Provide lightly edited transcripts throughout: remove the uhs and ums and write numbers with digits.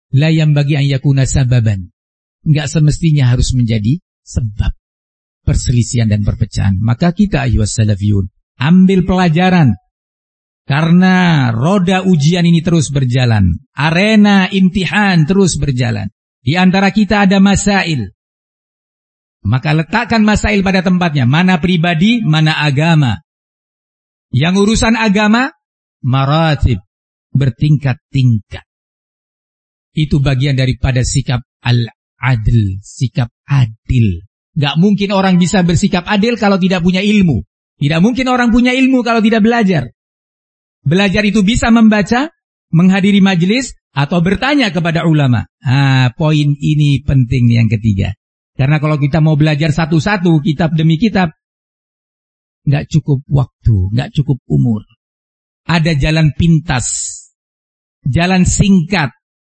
La yanbaghi an yakuna sababan. Enggak semestinya harus menjadi sebab perselisihan dan perpecahan. Maka kita ayyuhas salafiyun, ambil pelajaran. Karena roda ujian ini terus berjalan. Arena imtihan terus berjalan. Di antara kita ada masail. Maka letakkan masail pada tempatnya. Mana pribadi, mana agama. Yang urusan agama, maratib. Bertingkat-tingkat. Itu bagian daripada sikap al-adl. Sikap adil. Gak mungkin orang bisa bersikap adil kalau tidak punya ilmu. Tidak mungkin orang punya ilmu kalau tidak belajar. Belajar itu bisa membaca, menghadiri majelis, atau bertanya kepada ulama. Poin ini penting yang ketiga. Karena kalau kita mau belajar satu-satu, kitab demi kitab, nggak cukup waktu, nggak cukup umur. Ada jalan pintas, jalan singkat,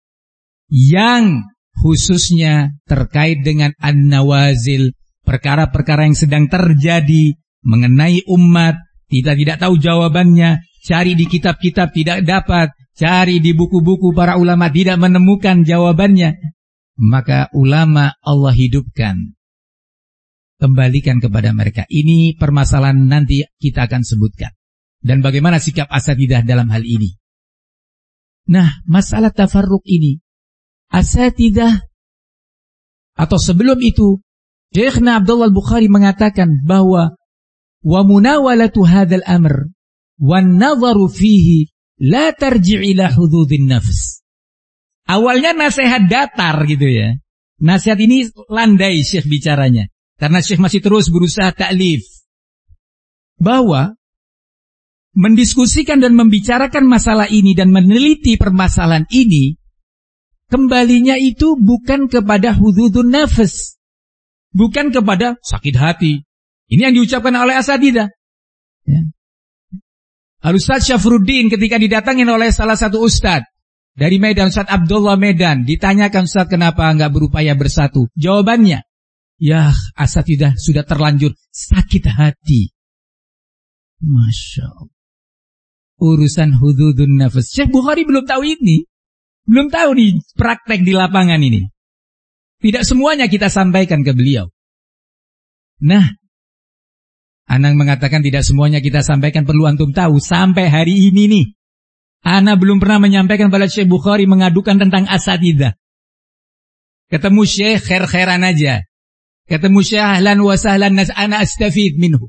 yang khususnya terkait dengan an-nawazil, perkara-perkara yang sedang terjadi, mengenai umat, kita tidak tahu jawabannya, cari di kitab-kitab tidak dapat, cari di buku-buku para ulama tidak menemukan jawabannya. Maka ulama Allah hidupkan. Kembalikan kepada mereka. Ini permasalahan nanti kita akan sebutkan. Dan bagaimana sikap asatidzah dalam hal ini. Nah, masalah tafarruq ini. Asatidzah, atau sebelum itu, Syekhna Abdullah Al-Bukhari mengatakan bahwa wa munawalatu hadzal amr wan nadharu fihi la tarji' ila hududin nafs. Awalnya nasihat datar gitu ya. Nasihat ini landai Syekh bicaranya. Karena Syekh masih terus berusaha ta'lif. Bahwa mendiskusikan dan membicarakan masalah ini dan meneliti permasalahan ini, kembalinya itu bukan kepada hududun nafs. Bukan kepada sakit hati. Ini yang diucapkan oleh asatidzah. Ya. Al-Ustaz Syafruddin ketika didatangin oleh salah satu ustadz dari Medan, Ustaz Abdullah Medan, ditanyakan, Ustaz, kenapa enggak berupaya bersatu? Jawabannya, ya asatidzah sudah terlanjur sakit hati. Masya Allah. Urusan hududun nafas. Syekh Bukhari belum tahu ini. Belum tahu nih praktek di lapangan ini. Tidak semuanya kita sampaikan ke beliau. Nah, Anang mengatakan tidak semuanya kita sampaikan, perlu antum tahu. Sampai hari ini nih, Ana belum pernah menyampaikan pada Syekh Bukhari mengadukan tentang asatidzah. Ketemu Syekh khair-khairan aja. Ketemu Syekh ahlan wa sahlan, ana astafid minhu.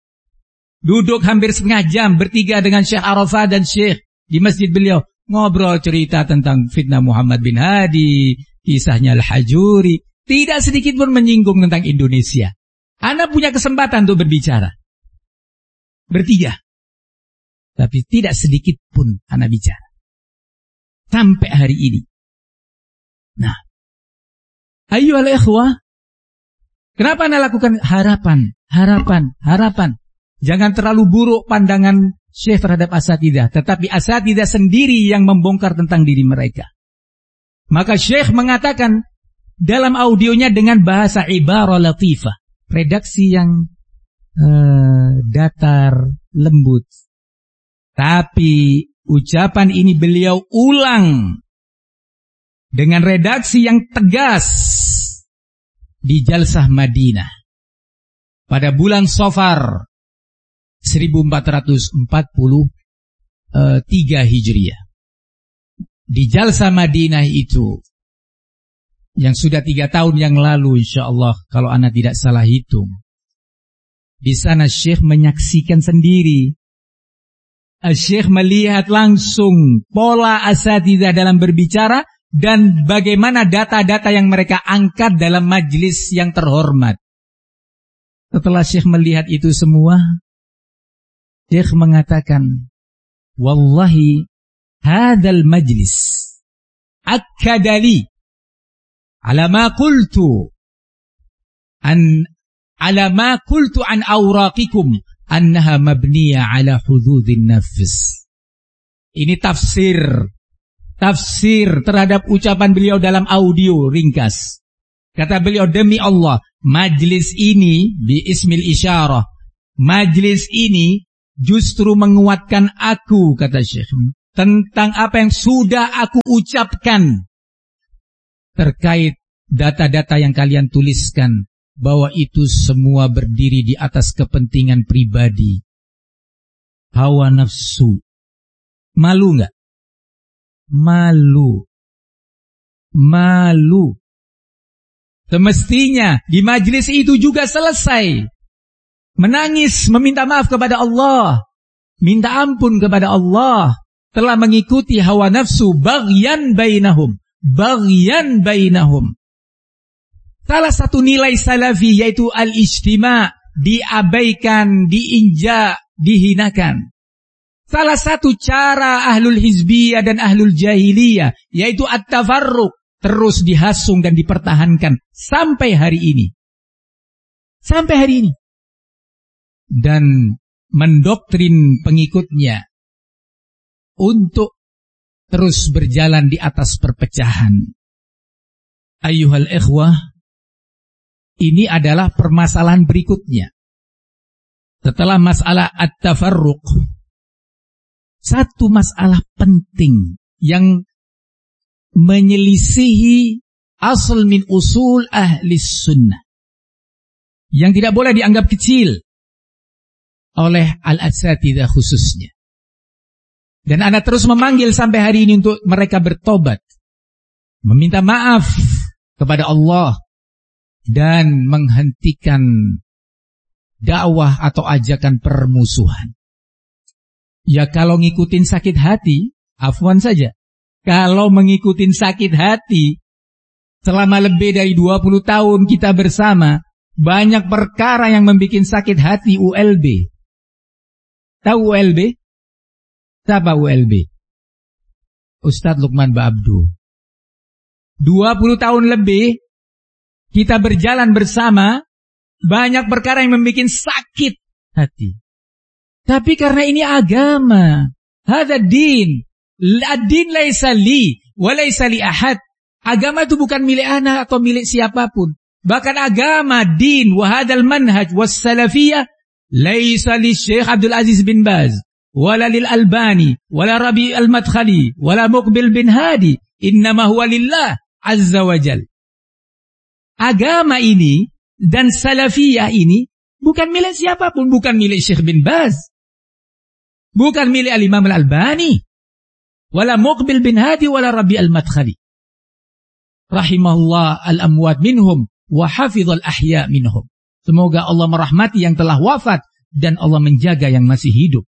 Duduk hampir setengah jam bertiga dengan Syekh Arafah dan Syekh di masjid beliau. Ngobrol cerita tentang fitnah Muhammad bin Hadi, kisahnya Al-Hajuri. Tidak sedikit pun menyinggung tentang Indonesia. Ana punya kesempatan untuk berbicara. Bertiga. Tapi tidak sedikit pun ana bicara. Sampai hari ini. Nah. Ayyuhal ikhwah. Kenapa ana lakukan harapan? Jangan terlalu buruk pandangan Syekh terhadap asatidzah. Tetapi asatidzah sendiri yang membongkar tentang diri mereka. Maka Syekh mengatakan dalam audionya dengan bahasa ibarah latifah. Redaksi yang datar, lembut. Tapi ucapan ini beliau ulang dengan redaksi yang tegas di Jalsah Madinah pada bulan Safar 1443 Hijriah. Di Jalsah Madinah itu yang sudah 3 tahun yang lalu, insyaallah kalau ana tidak salah hitung. Di sana Syekh menyaksikan sendiri. Syekh melihat langsung pola asatidzah dalam berbicara dan bagaimana data-data yang mereka angkat dalam majlis yang terhormat. Setelah Syekh melihat itu semua, Syekh mengatakan, wallahi hadzal majlis akkadali ala ma qultu an awraqikum annaha mabniya ala hududin nafs. Ini tafsir terhadap ucapan beliau dalam audio ringkas. Kata beliau, demi Allah, majlis ini bi ismil isyarah, majlis ini justru menguatkan aku, kata Syekh, tentang apa yang sudah aku ucapkan terkait data-data yang kalian tuliskan, bahwa itu semua berdiri di atas kepentingan pribadi, hawa nafsu. Malu nggak? Malu. Semestinya di majelis itu juga selesai menangis, meminta maaf kepada Allah, minta ampun kepada Allah, telah mengikuti hawa nafsu baghyan bainahum. Salah satu nilai salafi yaitu al-ijtima', diabaikan, diinjak, dihinakan. Salah satu cara ahlul hizbiyah dan ahlul jahiliyah yaitu at-tafarruq, terus dihasung dan dipertahankan sampai hari ini. Dan mendoktrin pengikutnya untuk terus berjalan di atas perpecahan. Ayyuhal ikhwah, ini adalah permasalahan berikutnya. Setelah masalah at-tafarruq, satu masalah penting yang menyelisihi asal min usul ahli sunnah, yang tidak boleh dianggap kecil oleh al-asatidzah khususnya. Dan Anda terus memanggil sampai hari ini untuk mereka bertobat, meminta maaf kepada Allah, dan menghentikan dakwah atau ajakan permusuhan. Ya kalau ngikutin sakit hati, afwan saja. Kalau mengikutin sakit hati, selama lebih dari 20 tahun kita bersama, banyak perkara yang membuat sakit hati ULB. Tahu ULB? Siapa ULB? Ustadz Lukman Ba'abdu. 20 tahun lebih kita berjalan bersama, banyak perkara yang membuat sakit hati. Tapi karena ini agama, hadza din, ad-din laisa li wa laisa li ahad. Agama itu bukan milik anak atau milik siapapun. Bahkan agama, din, wa hadzal manhaj was salafiyah laisa li Syekh Abdul Aziz bin Baz, wala lil Albani, wala Rabi al-Madkhali, wala Muqbil bin Hadi, innama huwa lillah azza wa jal. Agama ini dan salafiyah ini bukan milik siapapun, bukan milik Syekh bin Baz, bukan milik al-Imam al-Albani, wala Muqbil bin Hadi, wala Rabi al-Madkhali. Rahimahullah al-amwat minhum wa hafidhal ahya minhum. Semoga Allah merahmati yang telah wafat dan Allah menjaga yang masih hidup.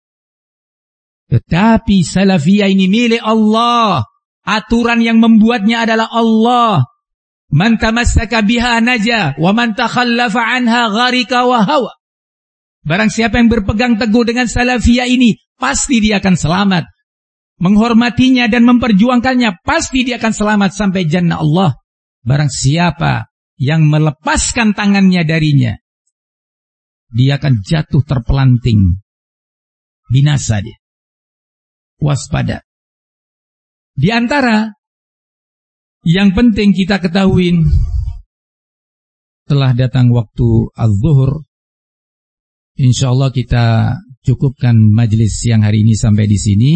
Tetapi salafiyah ini milik Allah. Aturan yang membuatnya adalah Allah. Man tamassaka biha naja wa man takhallafa anha gharika wa hawa. Barang siapa yang berpegang teguh dengan salafiyah ini, pasti dia akan selamat. Menghormatinya dan memperjuangkannya, pasti dia akan selamat sampai jannah Allah. Barang siapa yang melepaskan tangannya darinya, dia akan jatuh terpelanting. Binasa dia. Waspada. Di antara yang penting kita ketahui, telah datang waktu az-zuhur. InsyaAllah kita cukupkan majelis siang hari ini sampai di sini.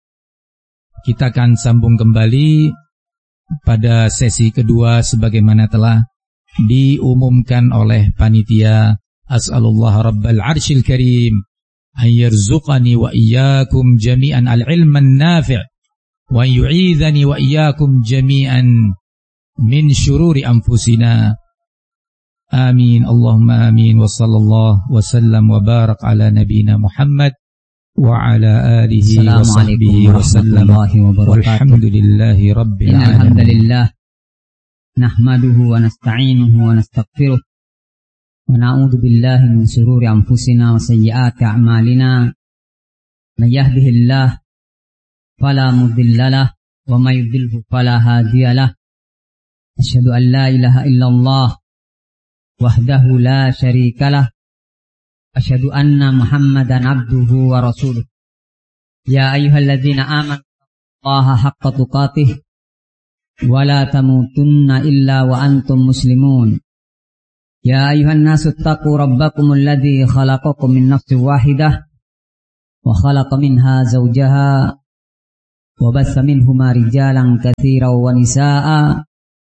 Kita akan sambung kembali pada sesi kedua sebagaimana telah diumumkan oleh panitia. As'alullah Rabbal Arshil Karim an yarzuqani wa iyyakum jami'an al-ilman nafi' wa yu'idhani wa iyyakum jami'an min syururi anfusina. Amin. Allahumma amin. Wa sallallahu wa sallam wa barak ala nabina Muhammad wa ala alihi wa sahbihi wa sallam. Walhamdulillahi rabbil alamin. Alhamdulillah. Nahmaduhu wa nasta'inuhu wa nastaghfiruh. Wa na'udzu billahi min shururi anfusina wa sayyiati a'malina. May yahdihillahu fala mudilla lahu wa may yudlilhu fala hadiya lahu. Asyhadu an la ilaha illallah wahdahu la syarika lah. Asyhadu anna Muhammadan abduhu wa rasuluh. Ya ayyuhalladzina amanu Allaha haqqa tuqatih wa la tamutunna illa wa antum muslimun. Ya ayyuhan nasu taqu rabbakumul ladzi khalaqakum min nafsin wahidah wa khalaqa minha zawjaha wa bassa minhuma rijalan katsiran wa nisaa'a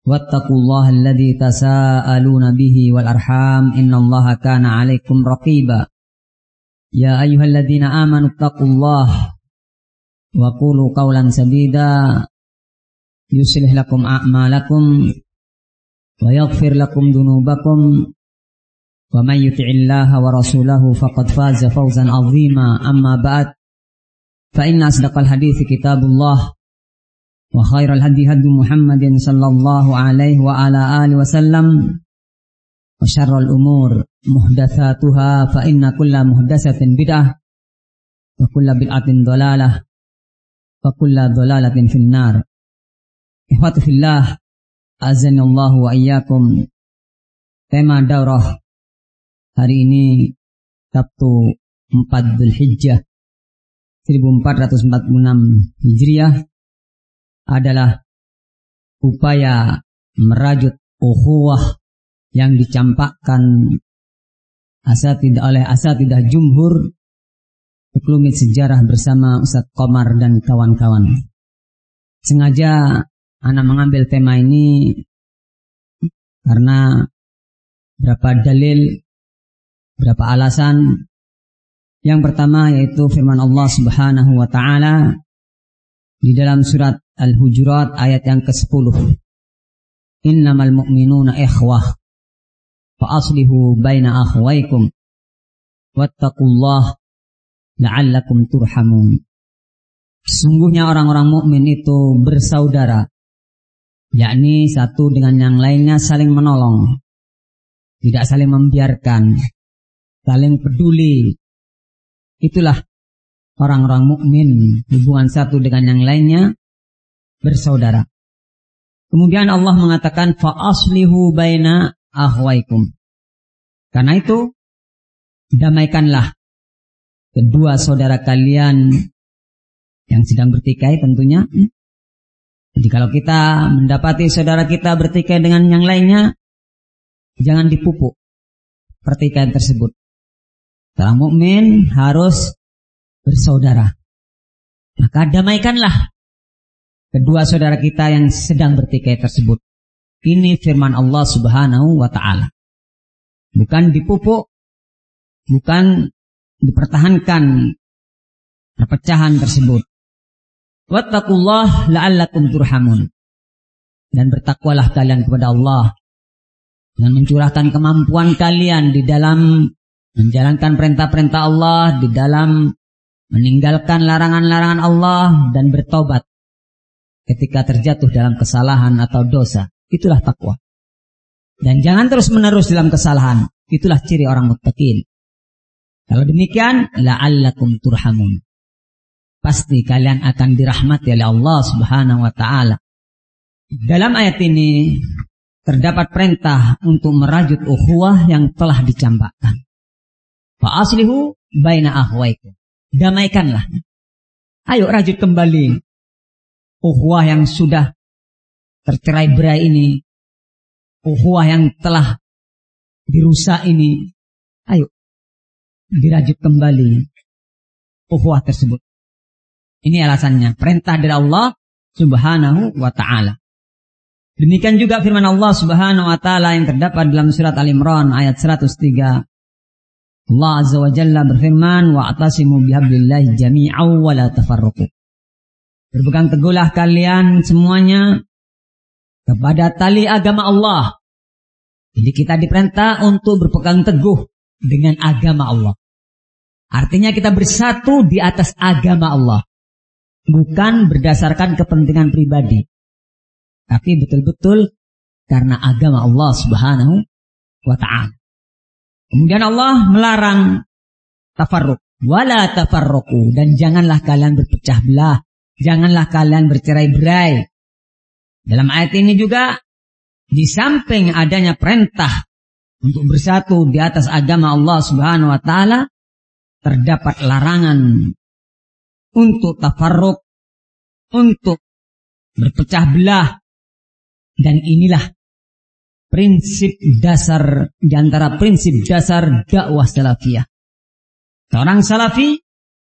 wattaqullaha alladzi tasaaluna bihi wal arham innallaha kana 'alaikum raqiba. Ya ayyuhalladzina amanu taqullaha wa qulu qawlan sadida yuslih lakum a'malakum wa yaghfir lakum dhunubakum wa may yuti'illaha wa rasulahu faqad faza fawzan 'azima. Amma ba'd, fa inna asdaqal hadithi kitabullah wa khairal hadi hadi Muhammadin sallallahu alaihi wa ala alihi wasallam wa syarrul umur muhdatsatuha fa inna kulla muhdatsatin bid'ah wa kulla bid'atin dhalalah wa kulla dhalalatin finnar. Ikhwati fillah, azanallahu wa iyyakum. Tema daurah hari ini Sabtu 4 Dzulhijjah 1446 Hijriah adalah upaya merajut ukhuwah yang dicampakkan oleh asatidah jumhur Uklumit Sejarah bersama Ustaz Qomar dan kawan-kawan. Sengaja anak mengambil tema ini karena berapa dalil, berapa alasan. Yang pertama yaitu firman Allah Subhanahu wa taala di dalam surat Al-Hujurat ayat yang ke-10. Innamal mu'minuna ikhwah fa aslihu baina akhwaykum wattaqullaha la'allakum turhamun. Sesungguhnya orang-orang mukmin itu bersaudara, yakni satu dengan yang lainnya saling menolong, tidak saling membiarkan, saling peduli. Itulah orang-orang mukmin, hubungan satu dengan yang lainnya bersaudara. Kemudian Allah mengatakan fa aslihu baina akhwaykum. Karena itu damaikanlah kedua saudara kalian yang sedang bertikai tentunya. Jadi kalau kita mendapati saudara kita bertikai dengan yang lainnya, jangan dipupuk pertikaian tersebut. Seorang mukmin harus bersaudara. Maka damaikanlah kedua saudara kita yang sedang bertikai tersebut. Ini firman Allah Subhanahu wa taala. Bukan dipupuk, bukan dipertahankan perpecahan tersebut. Wattaqullaha la'allakum turhamun. Dan bertakwalah kalian kepada Allah dengan mencurahkan kemampuan kalian di dalam menjalankan perintah-perintah Allah, di dalam meninggalkan larangan-larangan Allah, dan bertobat ketika terjatuh dalam kesalahan atau dosa. Itulah takwa. Dan jangan terus-menerus dalam kesalahan. Itulah ciri orang muttaqin. Kalau demikian, la'allakum turhamun. Pasti kalian akan dirahmati oleh Allah Subhanahu wa taala. Dalam ayat ini terdapat perintah untuk merajut ukhuwah yang telah dicampakkan. Fa aslihu baina akhwaykum. Damaikanlah. Ayo rajut kembali ukhuwah yang sudah tercerai-berai ini. Ukhuwah yang telah dirusak ini. Ayo dirajut kembali ukhuwah tersebut. Ini alasannya, perintah dari Allah Subhanahu wa taala. Demikian juga firman Allah Subhanahu wa taala yang terdapat dalam surat Al-Imran ayat 103. Allah Azza wa Jalla berfirman, wa'tasimu bihablillahi jami'an wa la tafarraqu. Berpegang teguhlah kalian semuanya kepada tali agama Allah. Jadi kita diperintah untuk berpegang teguh dengan agama Allah. Artinya kita bersatu di atas agama Allah. Bukan berdasarkan kepentingan pribadi. Tapi betul-betul karena agama Allah Subhanahu wa ta'ala. Kemudian Allah melarang tafarruq. Wala tafarruqu. Dan janganlah kalian berpecah belah. Janganlah kalian bercerai-berai. Dalam ayat ini juga, di samping adanya perintah untuk bersatu di atas agama Allah Subhanahu wa ta'ala, terdapat larangan untuk tafarruq, untuk berpecah belah. Dan inilah prinsip dasar di antara prinsip dasar dakwah salafiyah. Seorang salafi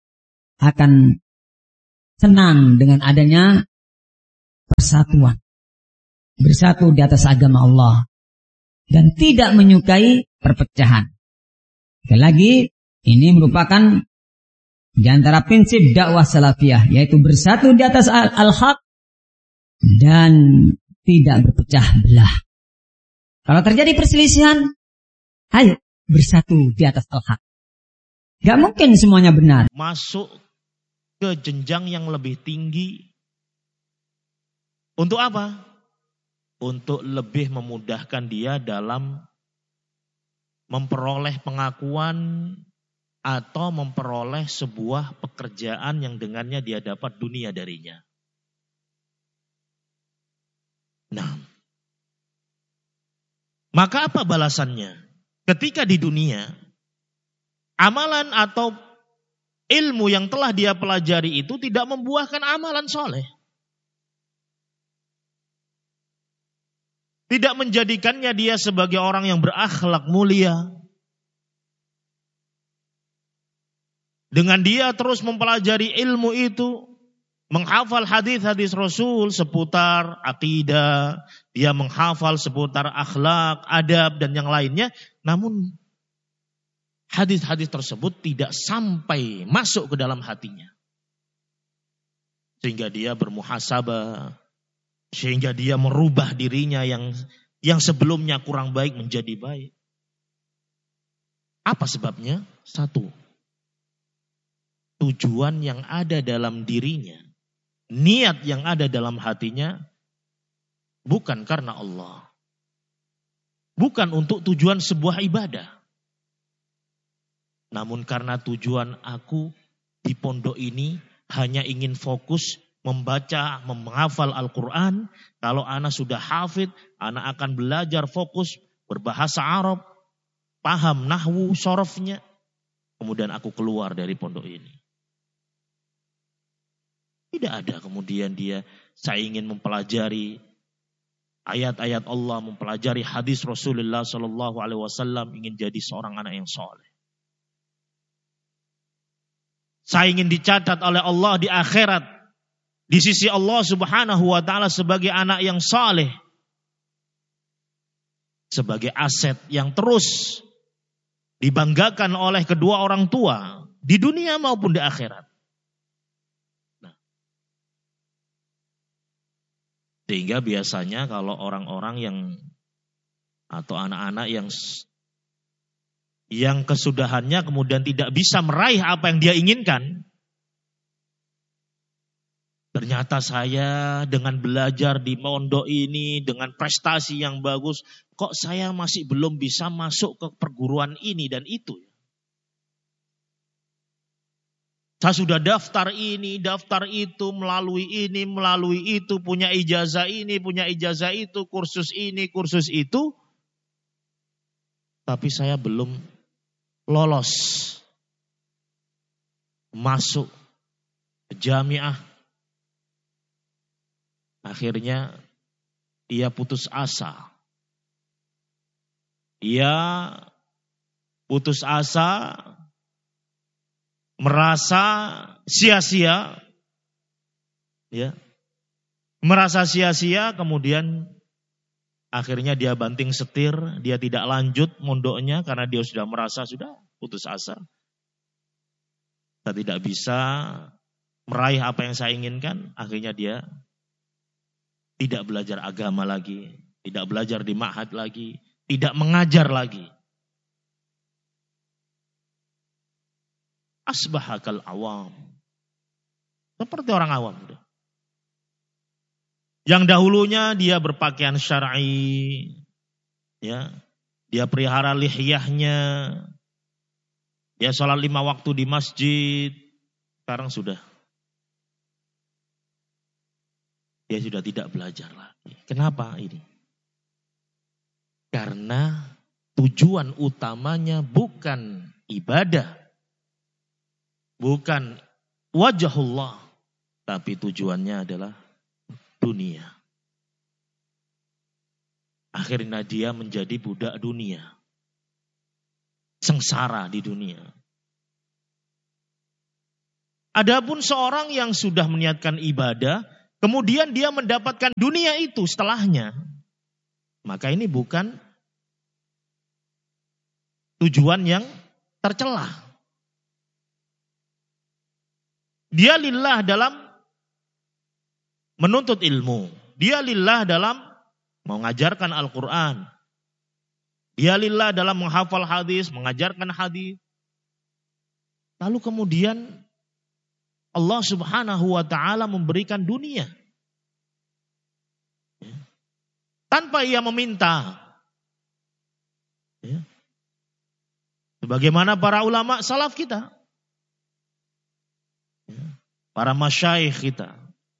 akan senang dengan adanya persatuan. bersatu di atas agama Allah dan tidak menyukai perpecahan. Sekali lagi, ini merupakan di antara prinsip dakwah salafiyah, yaitu bersatu di atas al-haq dan tidak berpecah belah. Kalau terjadi perselisihan, ayo bersatu di atas al-haq. Gak mungkin semuanya benar. Masuk ke jenjang yang lebih tinggi. Untuk apa? Untuk lebih memudahkan dia dalam memperoleh pengakuan atau memperoleh sebuah pekerjaan yang dengannya dia dapat dunia darinya. Nah, maka apa balasannya? Ketika di dunia, amalan atau ilmu yang telah dia pelajari itu tidak membuahkan amalan soleh. Tidak menjadikannya dia sebagai orang yang berakhlak mulia. Dengan dia terus mempelajari ilmu itu, menghafal hadis-hadis Rasul seputar akidah, dia menghafal seputar akhlak, adab dan yang lainnya, namun hadis-hadis tersebut tidak sampai masuk ke dalam hatinya. Sehingga dia bermuhasabah, sehingga dia merubah dirinya yang sebelumnya kurang baik menjadi baik. Apa sebabnya? Satu, tujuan yang ada dalam dirinya, niat yang ada dalam hatinya bukan karena Allah. Bukan untuk tujuan sebuah ibadah. Namun karena tujuan aku di pondok ini hanya ingin fokus membaca, menghafal Al-Quran. Kalau anak sudah hafid, anak akan belajar fokus berbahasa Arab, paham nahwu, sorofnya. Kemudian aku keluar dari pondok ini. Tidak ada kemudian saya ingin mempelajari ayat-ayat Allah, mempelajari hadis Rasulullah SAW, ingin jadi seorang anak yang soleh. Saya ingin dicatat oleh Allah di akhirat, di sisi Allah Subhanahu wa Ta'ala sebagai anak yang saleh, sebagai aset yang terus dibanggakan oleh kedua orang tua di dunia maupun di akhirat. Nah, sehingga biasanya kalau orang-orang yang atau anak-anak yang kesudahannya kemudian tidak bisa meraih apa yang dia inginkan, ternyata saya dengan belajar di pondok ini, dengan prestasi yang bagus, kok saya masih belum bisa masuk ke perguruan ini dan itu. Saya sudah daftar ini, daftar itu, melalui ini, melalui itu, punya ijazah ini, punya ijazah itu, kursus ini, kursus itu. Tapi saya belum lolos masuk ke jamiah. Akhirnya ia putus asa. Ia putus asa, merasa sia-sia, ya, merasa sia-sia, kemudian akhirnya dia banting setir, dia tidak lanjut mondoknya karena dia sudah merasa sudah putus asa. Saya tidak bisa meraih apa yang saya inginkan, akhirnya dia tidak belajar agama lagi, tidak belajar di ma'had lagi, tidak mengajar lagi. Asbahakal awam. Seperti orang awam. Yang dahulunya dia berpakaian syar'i, ya, dia pelihara lihyahnya, dia sholat 5 waktu di masjid, sekarang dia sudah tidak belajar lagi. Kenapa ini? Karena tujuan utamanya bukan ibadah, bukan wajahullah, tapi tujuannya adalah dunia. Akhirnya dia menjadi budak dunia, sengsara di dunia. Adapun seorang yang sudah meniatkan ibadah, kemudian dia mendapatkan dunia itu setelahnya, Maka ini bukan tujuan yang tercela. Dia lillah dalam menuntut ilmu. Dia lillah dalam mengajarkan Al-Quran. Dia lillah dalam menghafal hadis, mengajarkan hadis. Lalu kemudian Allah Subhanahu wa ta'ala memberikan dunia. Tanpa ia meminta. Sebagaimana para ulama salaf kita. Para masyayikh kita.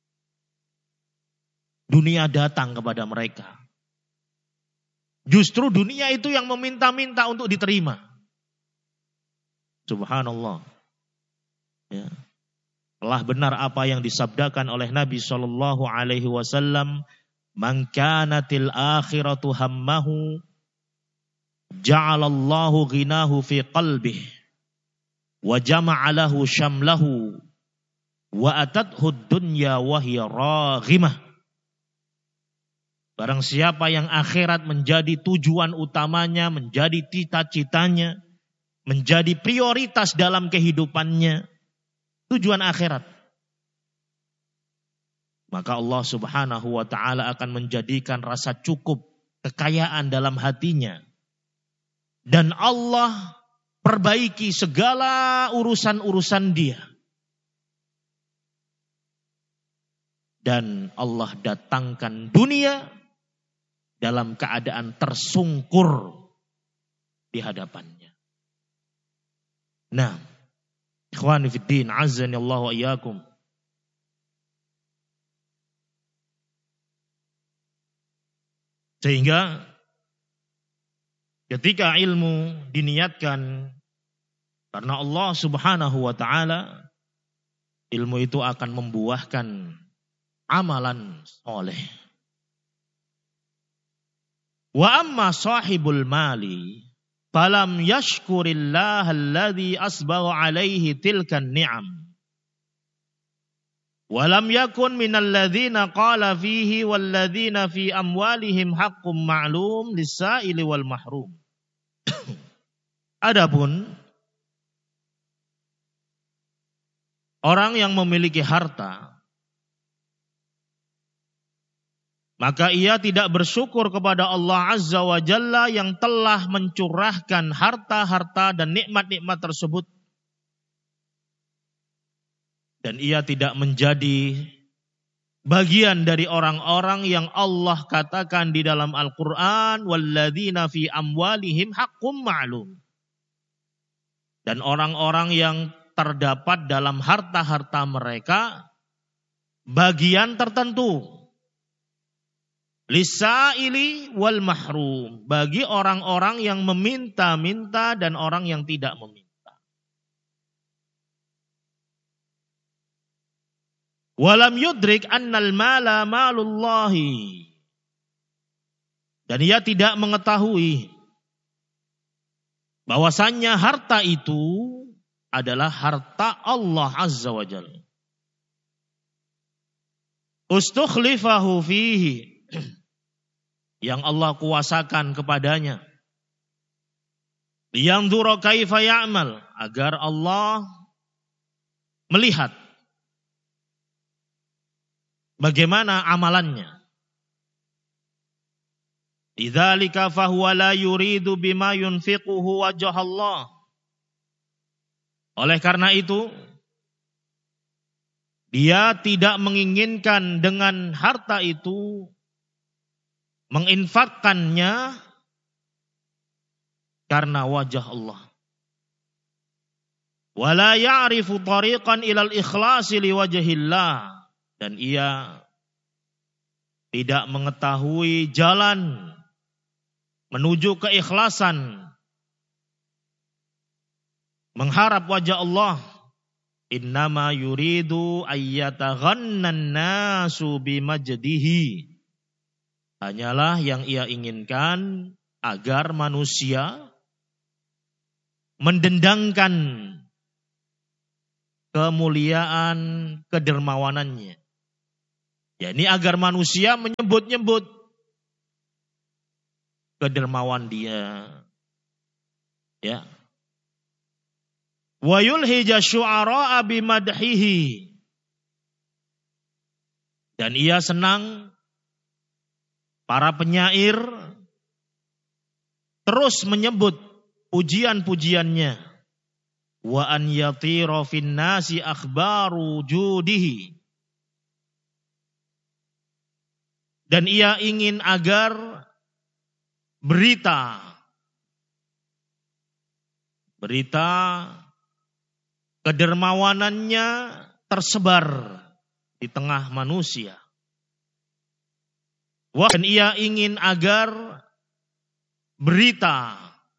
Dunia datang kepada mereka. Justru dunia itu yang meminta-minta untuk diterima. Subhanallah. Ya. Telah benar apa yang disabdakan oleh Nabi SAW. Man kanatil akhiratu hammahu ja'alallahu ghinahu fi qalbih wa jama'alahu syamlahu wa atathu dunya wa hiya raghimah. Barang siapa yang akhirat menjadi tujuan utamanya, menjadi cita-citanya, menjadi prioritas dalam kehidupannya, tujuan akhirat, maka Allah Subhanahu wa ta'ala akan menjadikan rasa cukup, kekayaan dalam hatinya. Dan Allah perbaiki segala urusan-urusan dia. Dan Allah datangkan dunia dalam keadaan tersungkur di hadapannya. Nah, ikhwani fiddin, azani Allah wa iyyakum. Sehingga ketika ilmu diniatkan karena Allah Subhanahu wa ta'ala, ilmu itu akan membuahkan amalan soleh. Wa amma sahibul mali falam yashkurillah alladhi asbagha alaihi tilkan ni'am. Walam yakun minal ladzina qala fihi wal ladzina fi amwalihim haqqum ma'lum lis-sa'ili wal mahrum. Adapun orang yang memiliki harta, maka ia tidak bersyukur kepada Allah Azza wa Jalla yang telah mencurahkan harta-harta dan nikmat-nikmat tersebut. Dan ia tidak menjadi bagian dari orang-orang yang Allah katakan di dalam Al-Quran, walladzina fi amwalihim haqqum ma'lum. Dan orang-orang yang terdapat dalam harta-harta mereka bagian tertentu. Lisa'ili wal mahrum, bagi orang-orang yang meminta-minta dan orang yang tidak meminta. Walam yudrik annal mala malullahi, dan ia tidak mengetahui bahwasannya harta itu adalah harta Allah Azza wa Jalla. Ustukhlifahu fihi, yang Allah kuasakan kepadanya. Liyanzura kaifa ya'mal, agar Allah melihat bagaimana amalannya. Idzalika fahuwa la yuridu bima yunfiquhu wajh Allah. Oleh karena itu, dia tidak menginginkan dengan harta itu menginfakkannya karena wajah Allah. Wala ya'rifu tariqan ilal ikhlasi liwajhillah, dan ia tidak mengetahui jalan menuju keikhlasan mengharap wajah Allah. Innama yuridu ayyataghannan nasu bimajdihi, hanyalah yang ia inginkan agar manusia mendendangkan kemuliaan kedermawanannya. Ya, ini agar manusia menyebut-nyebut kedermawan dia. Ya. Wa yulhija syu'ara'a bimadhihi. Dan ia senang para penyair terus menyebut pujian-pujiannya. Wa an yatira fin nasi akhbaru judihi. Dan ia ingin agar berita kedermawanannya tersebar di tengah manusia. Dan ia ingin agar berita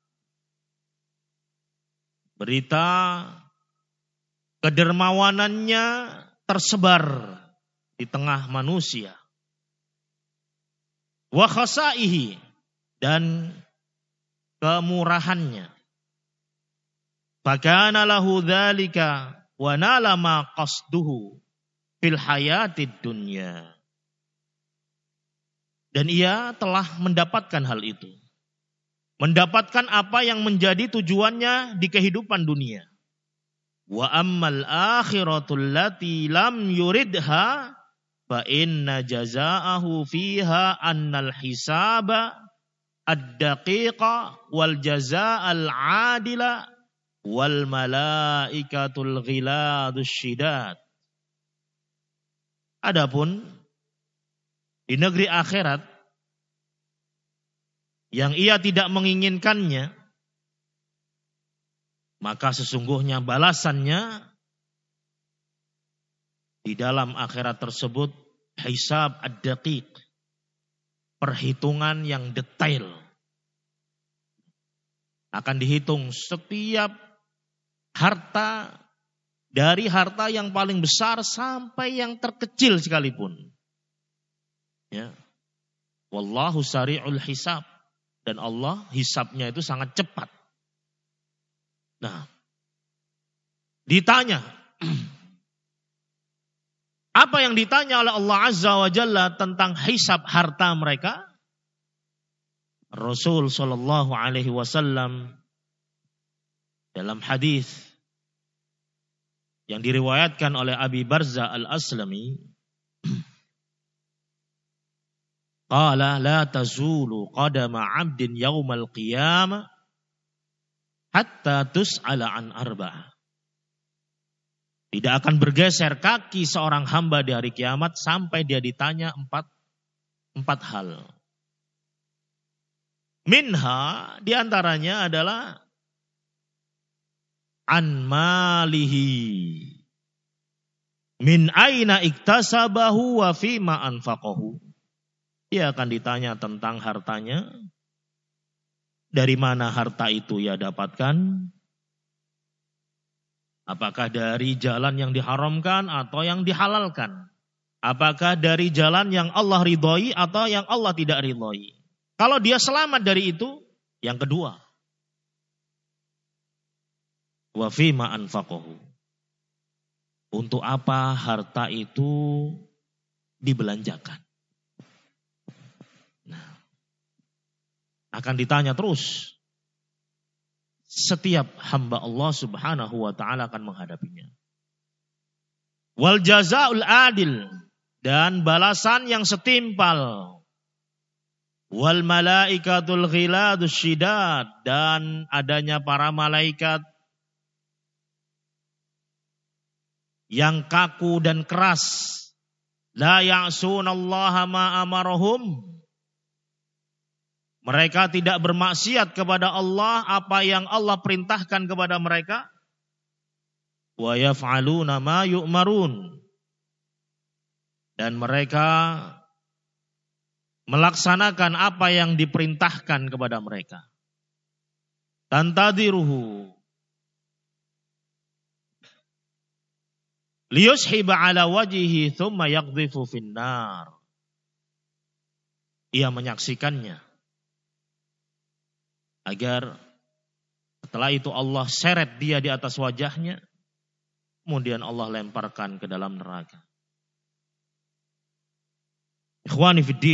kedermawanannya tersebar di tengah manusia. Wa khasaihi, dan kemurahannya. Fakana lahu dzalika wa nala ma qasduhu fil hayatid dunya. Dan ia telah mendapatkan hal itu. Mendapatkan apa yang menjadi tujuannya di kehidupan dunia. Wa ammal akhiratul lati lam yuridha fa inna jazaahu fiha annal hisaba ad-daqiqa wal jazaa'al 'adila wal malaikatul ghiladus syidad. Adapun di negeri akhirat yang ia tidak menginginkannya, maka sesungguhnya balasannya di dalam akhirat tersebut hisab ad-daqiq, perhitungan yang detail. Akan dihitung setiap harta, dari harta yang paling besar sampai yang terkecil sekalipun. Ya. Wallahu sari'ul hisab, dan Allah hisabnya itu sangat cepat. Nah, ditanya apa yang ditanya oleh Allah Azza wa Jalla tentang hisab harta mereka? Rasul sallallahu alaihi wasallam dalam hadis yang diriwayatkan oleh Abi Barza Al-Aslami, qala la tazulu qadama 'abdin yaumal qiyamah hatta tus'ala an arba'ah. Tidak akan bergeser kaki seorang hamba di hari kiamat sampai dia ditanya empat hal. Minha, diantaranya adalah an malihi, min aina iktasabahu wa fima anfaqahu. Dia akan ditanya tentang hartanya, dari mana harta itu ia dapatkan, apakah dari jalan yang diharamkan atau yang dihalalkan, apakah dari jalan yang Allah ridhoi atau yang Allah tidak ridhoi. Kalau dia selamat dari itu, yang kedua, wa fima anfaqahu, untuk apa harta itu dibelanjakan. Nah, akan ditanya terus. Setiap hamba Allah Subhanahu wa ta'ala akan menghadapinya. Wal jazaa'ul adil, dan balasan yang setimpal. Wal malaikatul ghiladus syidad, dan adanya para malaikat yang kaku dan keras. La ya'sunallaha ma amarahum. Mereka tidak bermaksiat kepada Allah apa yang Allah perintahkan kepada mereka. Wa yaf'aluna ma yu'marun. Dan mereka melaksanakan apa yang diperintahkan kepada mereka. Tantadiruhu liyushiba ala wajihi thumma yaqdhifu finnar. Ia menyaksikannya agar setelah itu Allah seret dia di atas wajahnya, kemudian Allah lemparkan ke dalam neraka. Ikhwani fiddin.